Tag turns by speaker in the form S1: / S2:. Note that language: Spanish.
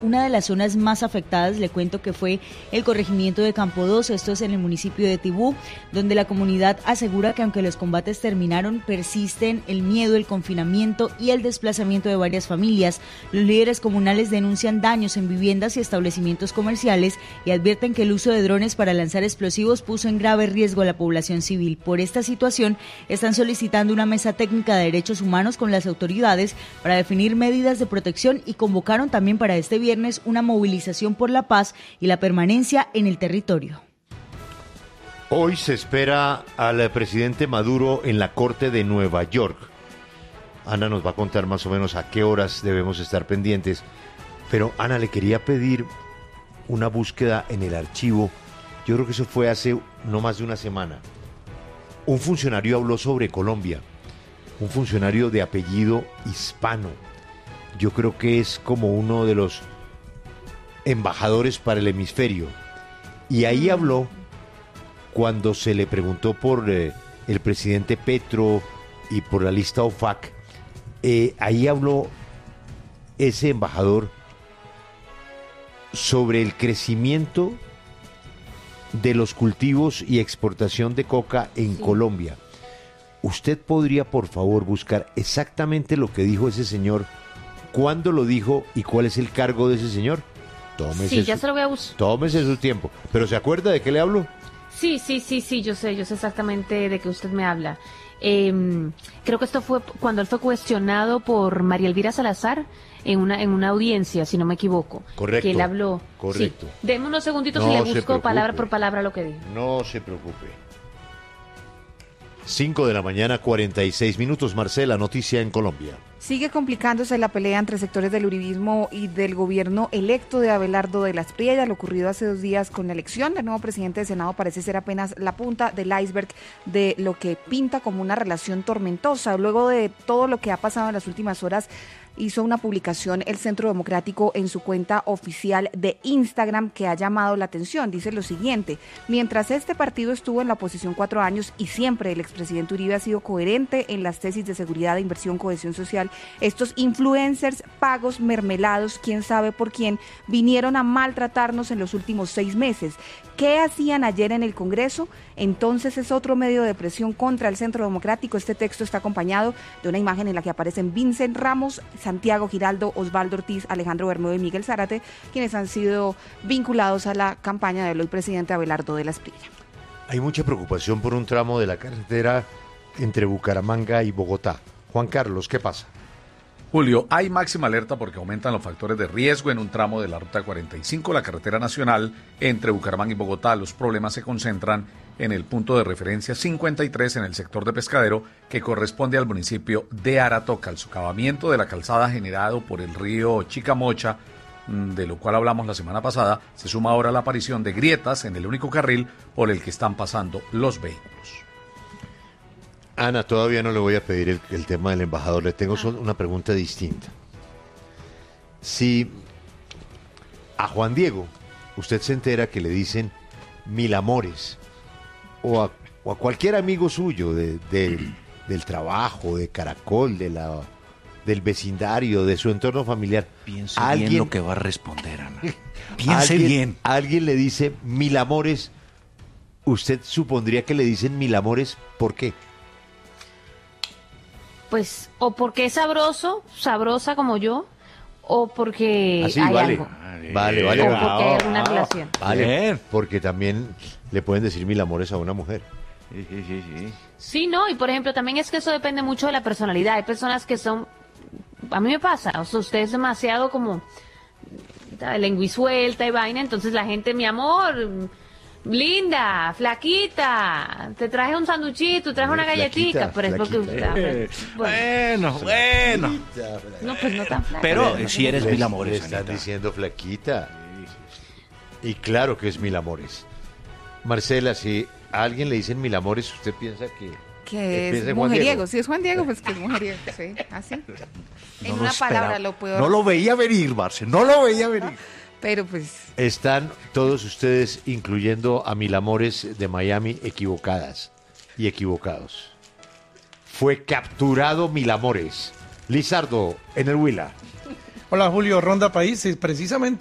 S1: Una de las zonas más afectadas, le cuento que fue el corregimiento de Campo 2, esto es en el municipio de Tibú, donde la comunidad asegura que aunque los combates terminaron, persisten el miedo, el confinamiento y el desplazamiento de varias familias. Los líderes comunales denuncian daños en viviendas y establecimientos comerciales y advierten que el uso de drones para lanzar explosivos puso en grave riesgo a la población civil. Por esta situación, están solicitando una mesa técnica de derechos humanos con las autoridades para definir medidas de protección y convocaron también para este viernes una movilización por la paz y la permanencia en el territorio.
S2: Hoy se espera al presidente Maduro en la Corte de Nueva York. Ana nos va a contar más o menos a qué horas debemos estar pendientes. Pero Ana, le quería pedir una búsqueda en el archivo. Yo creo que eso fue hace no más de una semana. Un funcionario habló sobre Colombia. Un funcionario de apellido hispano. Yo creo que es como uno de los embajadores para el hemisferio, y ahí habló cuando se le preguntó por el presidente Petro y por la lista OFAC. Ahí habló ese embajador sobre el crecimiento de los cultivos y exportación de coca en Colombia. ¿Usted podría, por favor, buscar exactamente lo que dijo ese señor, cuándo lo dijo y cuál es el cargo de ese señor?
S3: Sí, ya se lo voy a buscar.
S2: Tómese su tiempo. ¿Pero se acuerda de qué le hablo?
S3: Sí, yo sé exactamente de qué usted me habla. Creo que esto fue cuando él fue cuestionado por María Elvira Salazar en una audiencia, si no me equivoco.
S2: Correcto.
S3: Que él habló.
S2: Correcto.
S3: Sí. Deme unos segunditos y le busco palabra por palabra lo que dijo.
S2: No se preocupe. 5 de la mañana, 46 minutos. Marcela, noticia en Colombia.
S4: Sigue complicándose la pelea entre sectores del uribismo y del gobierno electo de Abelardo de las Priellas. Lo ocurrido hace 2 días con la elección del nuevo presidente de Senado parece ser apenas la punta del iceberg de lo que pinta como una relación tormentosa. Luego de todo lo que ha pasado en las últimas horas, hizo una publicación el Centro Democrático en su cuenta oficial de Instagram que ha llamado la atención. Dice lo siguiente: mientras este partido estuvo en la oposición 4 años y siempre el expresidente Uribe ha sido coherente en las tesis de seguridad, inversión, cohesión social, estos influencers pagos, mermelados, quién sabe por quién, vinieron a maltratarnos en los últimos 6 meses. ¿Qué hacían ayer en el Congreso? Entonces es otro medio de presión contra el Centro Democrático. Este texto está acompañado de una imagen en la que aparecen Vincent Ramos, Santiago Giraldo, Osvaldo Ortiz, Alejandro Bermúdez y Miguel Zárate, quienes han sido vinculados a la campaña del hoy presidente Abelardo de las Priellas.
S2: Hay mucha preocupación por un tramo de la carretera entre Bucaramanga y Bogotá. Juan Carlos, ¿qué pasa?
S5: Julio, hay máxima alerta porque aumentan los factores de riesgo en un tramo de la Ruta 45, la carretera nacional entre Bucaramanga y Bogotá. Los problemas se concentran en el punto de referencia 53 en el sector de Pescadero, que corresponde al municipio de Aratoca. El socavamiento de la calzada generado por el río Chicamocha, de lo cual hablamos la semana pasada, se suma ahora la aparición de grietas en el único carril por el que están pasando los vehículos.
S2: Ana, todavía no le voy a pedir el tema del embajador, le tengo una pregunta distinta. Si a Juan Diego usted se entera que le dicen mil amores, o a cualquier amigo suyo del trabajo, de Caracol, del vecindario, de su entorno familiar,
S6: piense bien lo que va a responder, Ana. Piense bien.
S2: Alguien le dice mil amores, ¿usted supondría que le dicen mil amores? ¿Por qué?
S3: Pues, o porque es sabrosa como yo, o porque
S2: Así,
S3: hay
S2: vale.
S3: algo.
S2: Vale.
S3: O porque hay alguna relación.
S2: Vale, porque también le pueden decir mil amores a una mujer.
S6: Sí.
S3: Sí, no, y por ejemplo, también es que eso depende mucho de la personalidad. Hay personas que son, a mí me pasa, o sea, usted es demasiado como lenguisuelta y vaina, entonces la gente, mi amor, linda, flaquita, te traje un sanduchito, traje una galletita, pero es porque usted...
S6: Bueno.
S3: No, pues no tan flaquita.
S6: Pero si eres mil amores,
S2: le están
S6: Anita.
S2: diciendo flaquita. Y claro que es mil amores. Marcela, si a alguien le dicen mil amores, ¿usted piensa que
S4: es
S2: Juan
S4: mujeriego?
S2: Diego?
S4: Si es Juan Diego, pues que es mujeriego, sí, así. En
S6: No
S4: una
S6: lo
S4: palabra
S6: esperaba.
S4: lo puedo...
S6: No lo veía venir, Marce, no lo veía venir.
S4: Pero pues...
S2: Están todos ustedes, incluyendo a mil amores de Miami, equivocadas y equivocados. Fue capturado mil amores. Lizardo, en el Huila.
S7: Hola Julio, Ronda País, precisamente